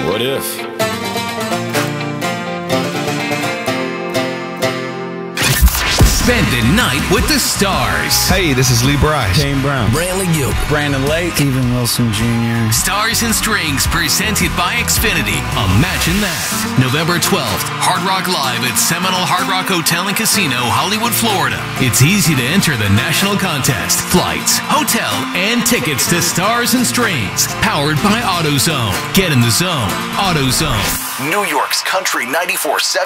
What if? Spend the night with the stars. Hey, this is Lee Bryce. Kane Brown. Brantley Gilbert. Brandon Lake. Steven Wilson Jr. Stars and Strings presented by Xfinity. Imagine that. November 12th, Hard Rock Live at Seminole Hard Rock Hotel and Casino, Hollywood, Florida. It's easy to enter the national contest. Flights, hotel, and tickets to Stars and Strings. Powered by AutoZone. Get in the zone. AutoZone. New York's Country 94.7.